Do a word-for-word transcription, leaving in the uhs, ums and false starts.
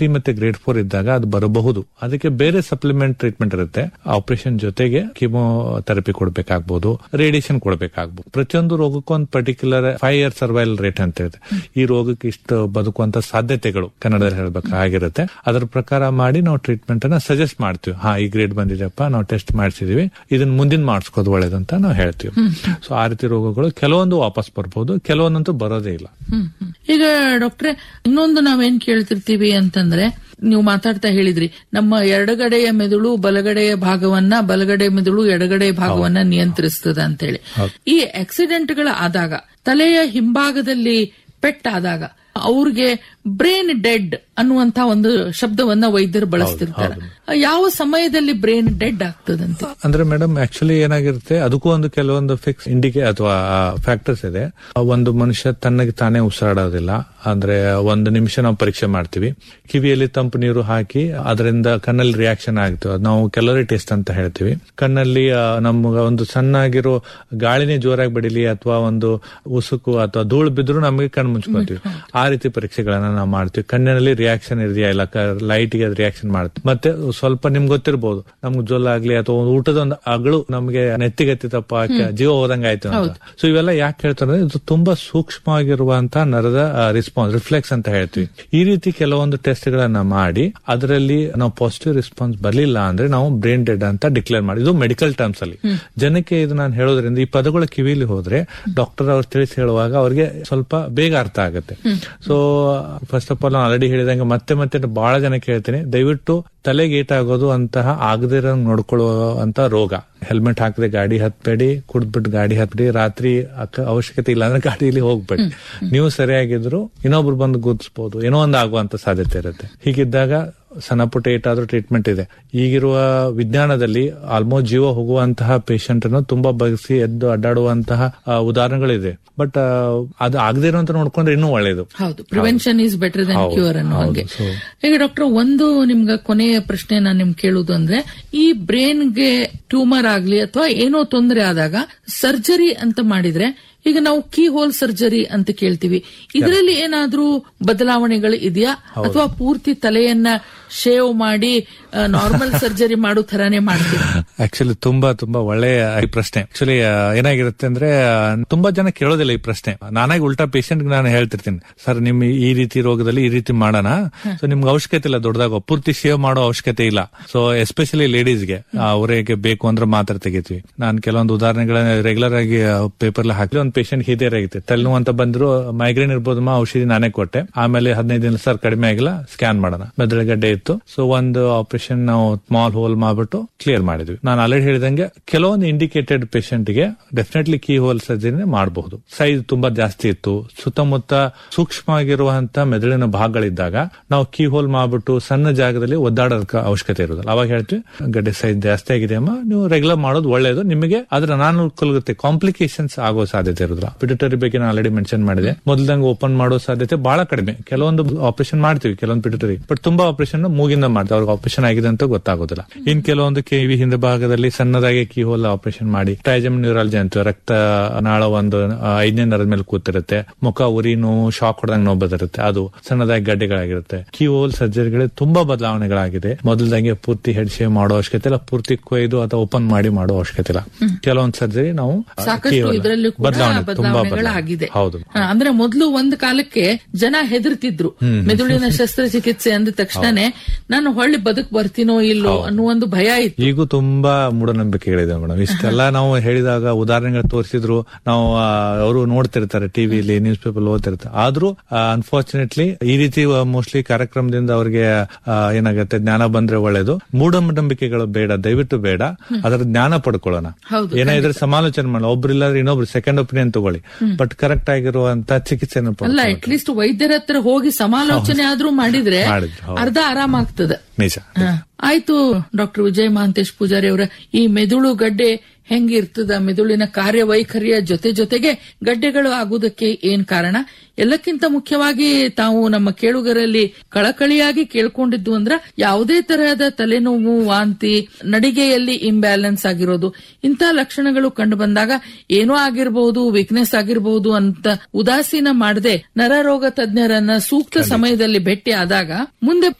Three ಮತ್ತೆ grade four ಇದ್ದಾಗ ಅದು ಬರಬಹುದು. ಅದಕ್ಕೆ ಬೇರೆ ಸಪ್ಲಿಮೆಂಟ್ ಟ್ರೀಟ್ಮೆಂಟ್ ಇರುತ್ತೆ. ಆಪರೇಷನ್ ಜೊತೆಗೆ ಕಿಮೋಥೆರಪಿ ಕೊಡಬೇಕಾಗಬಹುದು, ರೇಡಿಯೇಷನ್ ಕೊಡಬೇಕಾಗಬಹುದು. ಪ್ರತಿಯೊಂದು ರೋಗಕ್ಕೂ ಒಂದು particular five year survival rate ಅಂತ ಇದೆ. ಈ ರೋಗಕ್ಕೆ ಇಷ್ಟು ಬದುಕುವಂತ ಸಾಧ್ಯತೆಗಳು ಕನ್ನಡದಲ್ಲಿ ಹೇಳ್ಬೇಕಾಗಿರುತ್ತೆ. ಅದರ ಪ್ರಕಾರ ಮಾಡಿ ನಾವು ಟ್ರೀಟ್ಮೆಂಟ್ ಅನ್ನ ಸಜೆಸ್ಟ್ ಮಾಡ್ತೀವಿ. ಹಾ, ಈ ಗ್ರೇಡ್ ಬಂದಿದೆಯಪ್ಪ, ನಾವು ಟೆಸ್ಟ್ ಮಾಡಿಸಿದೀವಿ, ಇದನ್ನ ಮುಂದಿನ ಮಾಡಿಸ್ಕೋದು ಒಳ್ಳೇದಂತ ನಾವು ಹೇಳ್ತೀವಿ. ಸೊ ಆ ರೀತಿ ರೋಗಗಳು ಕೆಲವೊಂದು ವಾಪಸ್ ಬರ್ಬೋದು, ಕೆಲವೊಂದಂತೂ ಬರೋದೇ ಇಲ್ಲ. ಈಗ ಡಾಕ್ಟ್ರೆ, ಇನ್ನೊಂದು ನಾವೇನ್ ಕೇಳ್ತಿರ್ತೀವಿ ಅಂತಂದ್ರೆ, ನೀವು ಮಾತಾಡ್ತಾ ಹೇಳಿದ್ರಿ ನಮ್ಮ ಎಡಗಡೆಯ ಮೆದುಳು ಬಲಗಡೆಯ ಭಾಗವನ್ನ, ಬಲಗಡೆ ಮೆದುಳು ಎಡಗಡೆ ಭಾಗವನ್ನ ನಿಯಂತ್ರಿಸ್ತದ ಅಂತ ಹೇಳಿ. ಈ ಆಕ್ಸಿಡೆಂಟ್ಗಳ ಆದಾಗ, ತಲೆಯ ಹಿಂಭಾಗದಲ್ಲಿ ಪೆಟ್ಟಾದಾಗ ಅವ್ರಿಗೆ ಬ್ರೇನ್ ಡೆಡ್ ಅನ್ನುವಂತ ಒಂದು ಶಬ್ದವನ್ನ ವೈದ್ಯರು ಬಳಸ್ತಿರ್ತಾರೆ. ಯಾವ ಸಮಯದಲ್ಲಿ ಬ್ರೇನ್ ಡೆಡ್ ಆಗ್ತದಂತೆ? ಅಂದ್ರೆ ಮೇಡಮ್, ಆಕ್ಚುಲಿ ಏನಾಗಿರುತ್ತೆ, ಅದಕ್ಕೂ ಒಂದು ಕೆಲವೊಂದು ಫಿಕ್ಸ್ ಇಂಡಿಕೇ ಅಥವಾ ಫ್ಯಾಕ್ಟರ್ಸ್ ಇದೆ. ಒಂದು ಮನುಷ್ಯ ತನ್ನಗೆ ತಾನೇ ಉಸಿರಾಡೋದಿಲ್ಲ ಅಂದ್ರೆ ಒಂದು ನಿಮಿಷ ನಾವು ಪರೀಕ್ಷೆ ಮಾಡ್ತೀವಿ. ಕಿವಿಯಲ್ಲಿ ತಂಪು ನೀರು ಹಾಕಿ ಅದರಿಂದ ಕಣ್ಣಲ್ಲಿ ರಿಯಾಕ್ಷನ್ ಆಗ್ತದೆ, ನಾವು ಕ್ಯಾಲೋರಿ ಟೆಸ್ಟ್ ಅಂತ ಹೇಳ್ತೀವಿ. ಕಣ್ಣಲ್ಲಿ ನಮ್ಗ ಒಂದು ಸಣ್ಣಾಗಿರೋ ಗಾಳಿನೇ ಜೋರಾಗಿ ಬಡಿಲಿ ಅಥವಾ ಒಂದು ಉಸುಕು ಅಥವಾ ಧೂಳು ಬಿದ್ರು ನಮಗೆ ಕಣ್ಣು ಮುಚ್ಕೊತೀವಿ. ಆ ರೀತಿ ಪರೀಕ್ಷೆಗಳನ್ನ ನಾವು ಮಾಡ್ತೀವಿ. ಕಣ್ಣಿನಲ್ಲಿ ರಿಯಾಕ್ಷನ್ ಇದೆಯಾ ಇಲ್ಲ, ಲೈಟ್ ಗೆ ರಿಯಾಕ್ಷನ್ ಮಾಡ್ತೀವಿ. ಮತ್ತೆ ಸ್ವಲ್ಪ ನಿಮ್ಗೆ ಗೊತ್ತಿರಬಹುದು, ನಮ್ಗೆ ಜೊಲ್ಲ ಆಗ್ಲಿ ಅಥವಾ ಒಂದು ಊಟದ ಒಂದು ಅಗಳು ನಮ್ಗೆ ನೆತ್ತಿಗೆತ್ತಿತಪ್ಪ ಜೀವ ಹೋದಂಗ ಆಯ್ತು ಅಂತ. ಸೊ ಇವೆಲ್ಲ ಯಾಕೆ ಹೇಳ್ತಾರೆ, ಇದು ತುಂಬಾ ಸೂಕ್ಷ್ಮವಾಗಿರುವಂತಹ ನರದ ರೆಸ್ಪಾನ್ಸ್, ರಿಫ್ಲೆಕ್ಸ್ ಅಂತ ಹೇಳ್ತೀವಿ. ಈ ರೀತಿ ಕೆಲವೊಂದು ಟೆಸ್ಟ್ ಗಳನ್ನ ಮಾಡಿ ಅದರಲ್ಲಿ ನಾವು ಪಾಸಿಟಿವ್ ರೆಸ್ಪಾನ್ಸ್ ಬರ್ಲಿಲ್ಲ ಅಂದ್ರೆ ನಾವು ಬ್ರೈನ್ ಡೆಡ್ ಅಂತ ಡಿಕ್ಲೇರ್ ಮಾಡಿ. ಇದು ಮೆಡಿಕಲ್ ಟರ್ಮ್ಸ್ ಅಲ್ಲಿ ಜನಕ್ಕೆ ಇದು ನಾನು ಹೇಳೋದ್ರಿಂದ ಈ ಪದಗಳ ಕಿವಿಲಿ ಹೋದ್ರೆ ಡಾಕ್ಟರ್ ಅವ್ರು ತಿಳಿಸಿ ಹೇಳುವಾಗ ಅವ್ರಿಗೆ ಸ್ವಲ್ಪ ಬೇಗ ಅರ್ಥ ಆಗುತ್ತೆ. ಸೊ ಫಸ್ಟ್ ಆಫ್ ಆಲ್ ನಾನು ಆಲ್ರೆಡಿ ಹೇಳಿದಂಗೆ ಮತ್ತೆ ಮತ್ತೆ ಬಹಳ ಜನ ಕೇಳ್ತೀನಿ, ದಯವಿಟ್ಟು ತಲೆಗೆ ಏಟಾಗೋದು ಅಂತಹ ಆಗದಿರೋ ನೋಡ್ಕೊಳ್ಳುವಂತ ರೋಗ. ಹೆಲ್ಮೆಟ್ ಹಾಕದೆ ಗಾಡಿ ಹತ್ಬೇಡಿ, ಕುಡ್ದ್ಬಿಟ್ಟು ಗಾಡಿ ಹತ್ಬೇಡಿ, ರಾತ್ರಿ ಅವಶ್ಯಕತೆ ಇಲ್ಲ ಅಂದ್ರೆ ಗಾಡಿಯಲ್ಲಿ ಹೋಗ್ಬೇಡಿ. ನೀವು ಸರಿಯಾಗಿದ್ರು ಇನ್ನೊಬ್ರು ಬಂದು ಗುರ್ತಿಸಬಹುದು, ಏನೋ ಒಂದು ಆಗುವಂತ ಸಾಧ್ಯತೆ ಇರುತ್ತೆ. ಹೀಗಿದ್ದಾಗ ಸಣ್ಣ ಪುಟ್ಟ ಏಟಾದ್ರೂ ಟ್ರೀಟ್ಮೆಂಟ್ ಇದೆ. ಈಗಿರುವ ವಿಜ್ಞಾನದಲ್ಲಿ ಆಲ್ಮೋಸ್ಟ್ ಜೀವ ಹೋಗುವಂತಹ ಪೇಷಂಟ್ ಅನ್ನು ತುಂಬಾ ಬಗ್ಸಿ ಎದ್ದು ಅಡ್ಡಾಡುವಂತಹ ಉದಾಹರಣೆಗಳಿದೆ. ಬಟ್ ಅದು ಆಗದೆ ಇರುವಂತ ನೋಡ್ಕೊಂಡ್ರೆ ಇನ್ನೂ ಒಳ್ಳೇದು. ಹೌದು, prevention is better than cure ಅನ್ನೋ ಹಾಗೆ. ಈಗ ಡಾಕ್ಟರ್, ಒಂದು ನಿಮ್ಗೆ ಕೊನೆಯ ಪ್ರಶ್ನೆ ನಾನು ನಿಮ್ಗೆ ಕೇಳುವುದು ಅಂದ್ರೆ, ಈ ಬ್ರೈನ್ಗೆ ಟ್ಯೂಮರ್ ಆಗ್ಲಿ ಅಥವಾ ಏನೋ ತೊಂದರೆ ಆದಾಗ ಸರ್ಜರಿ ಅಂತ ಮಾಡಿದ್ರೆ, ಈಗ ನಾವು ಕೀ ಹೋಲ್ ಸರ್ಜರಿ ಅಂತ ಕೇಳ್ತೀವಿ, ಇದರಲ್ಲಿ ಏನಾದ್ರೂ ಬದಲಾವಣೆಗಳು ಇದೆಯಾ ಅಥವಾ ಪೂರ್ತಿ ತಲೆಯನ್ನ ಶೇವ್ ಮಾಡಿ ನಾರ್ಮಲ್ ಸರ್ಜರಿ ಮಾಡೋ ತರಾನೇ ಮಾಡ್ತೀವಿ? ಆಕ್ಚುಲಿ ತುಂಬಾ ತುಂಬಾ ಒಳ್ಳೆಯ ಈ ಪ್ರಶ್ನೆ. ಆಕ್ಚುಲಿ ಏನಾಗಿರುತ್ತೆ ಅಂದ್ರೆ, ತುಂಬಾ ಜನ ಕೇಳೋದಿಲ್ಲ ಈ ಪ್ರಶ್ನೆ. ನಾನಾಗಿ ಉಲ್ಟಾ ಪೇಷಂಟ್ ನಾನು ಹೇಳ್ತಿರ್ತೀನಿ, ಸರ್ ನಿಮ್ ಈ ರೀತಿ ರೋಗದಲ್ಲಿ ಈ ರೀತಿ ಮಾಡೋಣ, ಸೊ ನಿಮ್ಗೆ ಅವಶ್ಯಕತೆ ಇಲ್ಲ ದೊಡ್ಡದಾಗ ಪೂರ್ತಿ ಶೇವ್ ಮಾಡೋ ಅವಶ್ಯಕತೆ ಇಲ್ಲ. ಸೊ ಎಸ್ಪೆಷಲಿ ಲೇಡೀಸ್ಗೆ ಅವರಿಗೆ ಬೇಕು ಅಂದ್ರೆ ಮಾತ್ರ ತೆಗಿತೀವಿ. ನಾನು ಕೆಲವೊಂದು ಉದಾಹರಣೆಗಳನ್ನ ರೆಗ್ಯುಲರ್ ಆಗಿ ಪೇಪರ್ ಹಾಕಿ, ಒಂದು ಪೇಷಂಟ್ ಹಿರಿಯರ್ ಆಗಿತ್ತು, ತಲೆನೋವು ಅಂತ ಬಂದ್ರು, ಮೈಗ್ರೇನ್ ಇರ್ಬೋದಮ್ಮ, ಔಷಧಿ ನಾನೇ ಕೊಟ್ಟೆ. ಆಮೇಲೆ ಹದಿನೈದು ದಿನ ಸರ್ ಕಡಿಮೆ ಆಗಿಲ್ಲ, ಸ್ಕ್ಯಾನ್ ಮಾಡೋಣ, ಮೆದುಳುಗಡ್ಡೆ ಇತ್ತು. ಸೊ ಒಂದು ಆಪರೇಷನ್ ನಾವು ಸ್ಮಾಲ್ ಹೋಲ್ ಮಾಡ್ಬಿಟ್ಟು ಕ್ಲಿಯರ್ ಮಾಡಿದ್ವಿ. ನಾನು ಆಲ್ರೆಡಿ ಹೇಳಿದಂಗೆ ಕೆಲವೊಂದು ಇಂಡಿಕೇಟೆಡ್ ಪೇಷಂಟ್ ಗೆ ಡೆಫಿನೆಟ್ಲಿ ಕೀ ಹೋಲ್ ಸರ್ಜರಿ ಮಾಡಬಹುದು. ಸೈಜ್ ತುಂಬಾ ಜಾಸ್ತಿ ಇತ್ತು, ಸುತ್ತಮುತ್ತ ಸೂಕ್ಷ್ಮವಾಗಿರುವಂತಹ ಮೆದುಳಿನ ಭಾಗಗಳಿದ್ದಾಗ ನಾವು ಕೀ ಹೋಲ್ ಮಾಡ್ಬಿಟ್ಟು ಸಣ್ಣ ಜಾಗದಲ್ಲಿ ಒದ್ದಾಡೋದಕ್ಕೆ ಅವಶ್ಯಕತೆ ಇರೋದಿಲ್ಲ. ಅವಾಗ ಹೇಳ್ತೀವಿ, ಗಡ್ಡೆ ಸೈಜ್ ಜಾಸ್ತಿ ಆಗಿದೆ ಅಮ್ಮ, ನೀವು ರೆಗ್ಯುಲರ್ ಮಾಡೋದು ಒಳ್ಳೇದು, ನಿಮಗೆ ಅದ್ರ ಅನಾನುಕೂಲತೆ ಕಾಂಪ್ಲಿಕೇಶನ್ಸ್ ಆಗೋ ಸಾಧ್ಯತೆ ಇರೋದಿಲ್ಲ. ಪಿಟ್ಯೂಟರಿ ಬಗ್ಗೆ ನಾನು ಆಲ್ರೆಡಿ ಮೆನ್ಷನ್ ಮಾಡಿದೆ, ಮೊದಲಂಗೆ ಓಪನ್ ಮಾಡೋ ಸಾಧ್ಯತೆ ಬಹಳ ಕಡಿಮೆ. ಕೆಲವೊಂದು ಆಪರೇಷನ್ ಮಾಡ್ತೀವಿ, ಕೆಲವೊಂದು ಪಿಟ್ಯೂಟರಿ, ಬಟ್ ತುಂಬಾ ಆಪರೇಷನ್ ಮೂಗಿಂದ ಮಾಡ್ತೀವಿ, ಅವ್ರಿಗೆ ಆಪರೇಷನ್ ಆಗಿದೆ ಅಂತ ಗೊತ್ತಾಗೋದಿಲ್ಲ. ಇನ್ ಕೆಲವೊಂದು ಕಿವಿ ಹಿಂದೆ ಭಾಗದಲ್ಲಿ ಸಣ್ಣದಾಗಿ ಕೀ ಹೋಲ್ ಆಪರೇಷನ್ ಮಾಡಿ, ಟ್ರೈಜಮ್ ನ್ಯೂರಾಲಜಿ ಅಂತೀವಿ, ರಕ್ತ ನಾಳ ಒಂದು ಐದನೇ ನರದ ಮೇಲೆ ಕೂತಿರುತ್ತೆ, ಮುಖ ಉರಿ ನೋವು, ಶಾಕ್ ಹೊಡೆದಂಗೆ ನೋವು ಬದಿರುತ್ತೆ, ಅದು ಸಣ್ಣದಾಗಿ ಗಡ್ಡೆಗಳಾಗಿರುತ್ತೆ. ಕೀ ಹೋಲ್ ಸರ್ಜರಿಗಳಲ್ಲಿ ತುಂಬಾ ಬದಲಾವಣೆಗಳಾಗಿದೆ. ಮೊದಲದಂಗೆ ಪೂರ್ತಿ ಹೆಡ್ ಶೇವ್ ಮಾಡೋ ಅವಶ್ಯಕತೆ ಇಲ್ಲ, ಪೂರ್ತಿ ಕೊಯ್ದು ಅಥವಾ ಓಪನ್ ಮಾಡಿ ಮಾಡೋ ಅವಶ್ಯಕತೆ ಇಲ್ಲ. ಕೆಲವೊಂದು ಸರ್ಜರಿ ನಾವು ಬದಲಾವಣೆಗಳಾಗಿದೆ. ಹೌದು, ಅಂದ್ರೆ ಮೊದಲು ಒಂದು ಕಾಲಕ್ಕೆ ಜನ ಹೆದರ್ತಿದ್ರು, ಮೆದುಳಿನ ಶಸ್ತ್ರಚಿಕಿತ್ಸೆ ಅಂದ ತಕ್ಷಣನೇ ನಾನು ಹೊಳ್ಳಿ ಬದುಕ್ ಬರ್ತೀನೋ ಇಲ್ಲೋ ಅನ್ನೋ ಒಂದು ಭಯ ಇತ್ತು. ಈಗೂ ತುಂಬಾ ಮೂಢನಂಬಿಕೆಗಳಿದೆ ಮೇಡಮ್. ಇಷ್ಟೆಲ್ಲ ನಾವು ಹೇಳಿದಾಗ ಉದಾಹರಣೆಗಳು ತೋರಿಸಿದ್ರು, ನಾವು ಅವರು ನೋಡ್ತಿರ್ತಾರೆ ಟಿವಿಲಿ, ನ್ಯೂಸ್ ಪೇಪರ್ ಓದ್ತಿರ್ತಾರೆ. ಆದ್ರೂ ಅನ್ಫಾರ್ಚುನೇಟ್ಲಿ ಈ ರೀತಿ ಮೋಸ್ಟ್ಲಿ ಕಾರ್ಯಕ್ರಮದಿಂದ ಅವ್ರಿಗೆ ಏನಾಗುತ್ತೆ, ಜ್ಞಾನ ಬಂದ್ರೆ ಒಳ್ಳೇದು. ಮೂಢನಂಬಿಕೆಗಳು ಬೇಡ, ದಯವಿಟ್ಟು ಬೇಡ, ಅದರ ಜ್ಞಾನ ಪಡ್ಕೊಳ್ಳೋಣ. ಏನಾದ್ರೆ ಸಮಾಲೋಚನೆ ಮಾಡೋಣ, ಒಬ್ರಿಲ್ಲಾದ್ರೆ ಇನ್ನೊಬ್ರು ಸೆಕೆಂಡ್ ಒಪಿನಿಯನ್ ತಗೊಳ್ಳಿ, ಬಟ್ ಕರೆಕ್ಟ್ ಆಗಿರುವಂತ ಚಿಕಿತ್ಸೆಯನ್ನು ಅಲ್ಲ, ಅಟ್ ಲೀಸ್ಟ್ ವೈದ್ಯರ ಹತ್ರ ಹೋಗಿ ಸಮಾಲೋಚನೆ ಆದ್ರೂ ಮಾಡಿದ್ರೆ ಅರ್ಧ ಆರಾಮ ಆಗ್ತದೆ. ನಿಜ. ಆಯ್ತು ಡಾಕ್ಟರ್ ವಿಜಯ ಮಹಾಂತೇಶ್ ಪೂಜಾರಿ ಅವರ, ಈ ಮೆದುಳು ಗಡ್ಡೆ ಹೆಂಗಿರ್ತದ, ಮೆದುಳಿನ ಕಾರ್ಯವೈಖರಿಯ ಜೊತೆ ಜೊತೆಗೆ ಗಡ್ಡೆಗಳು ಆಗುವುದಕ್ಕೆ ಏನ್ ಕಾರಣ, ಎಲ್ಲಕ್ಕಿಂತ ಮುಖ್ಯವಾಗಿ ತಾವು ನಮ್ಮ ಕೇಳುಗರಲ್ಲಿ ಕಳಕಳಿಯಾಗಿ ಕೇಳ್ಕೊಂಡಿದ್ದು ಅಂದ್ರ, ಯಾವುದೇ ತರಹದ ತಲೆನೋವು, ವಾಂತಿ, ನಡಿಗೆಯಲ್ಲಿ ಇಂಬ್ಯಾಲೆನ್ಸ್ ಆಗಿರೋದು, ಇಂಥ ಲಕ್ಷಣಗಳು ಕಂಡು ಬಂದಾಗ ಏನೋ ಆಗಿರಬಹುದು, ವೀಕ್ನೆಸ್ ಆಗಿರಬಹುದು ಅಂತ ಉದಾಸೀನ ಮಾಡದೆ ನರರೋಗ ತಜ್ಞರನ್ನ ಸೂಕ್ತ ಸಮಯದಲ್ಲಿ ಭೇಟಿ ಆದಾಗ ಮುಂದೆ